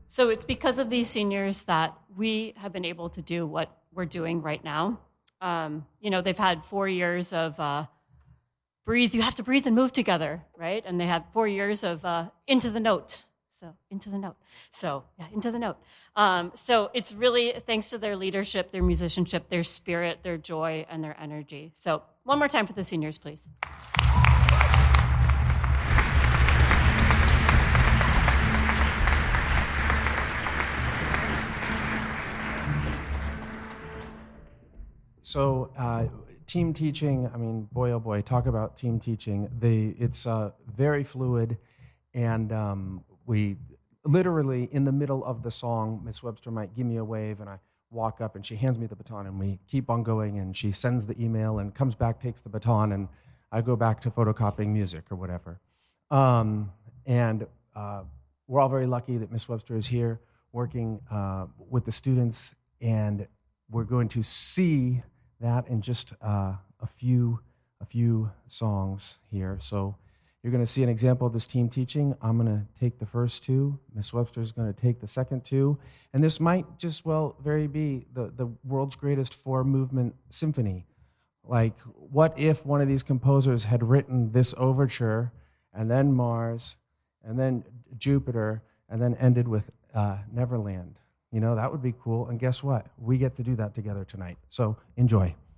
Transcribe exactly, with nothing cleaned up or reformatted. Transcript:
So it's because of these seniors that we have been able to do what we're doing right now. Um, you know, they've had four years of uh, breathe. You have to breathe and move together, right? And they had four years of uh, into the note. So into the note. So yeah, into the note. Um, so it's really thanks to their leadership, their musicianship, their spirit, their joy, and their energy. So one more time for the seniors, please. So uh, team teaching, I mean, boy, oh boy, talk about team teaching. The, it's uh, very fluid, and um, we literally, in the middle of the song, Miss Webster might give me a wave, and I walk up, and she hands me the baton, and we keep on going, and she sends the email, and comes back, takes the baton, and I go back to photocopying music or whatever. Um, and uh, we're all very lucky that Miss Webster is here working uh, with the students, and we're going to see that in just uh, a few a few songs here. So you're going to see an example of this team teaching. I'm going to take the first two. Miss Webster's going to take the second two. And this might just, well, very be the, the world's greatest four-movement symphony. Like, what if one of these composers had written this overture, and then Mars, and then Jupiter, and then ended with uh, Neverland? You know, that would be cool. And guess what? We get to do that together tonight. So enjoy.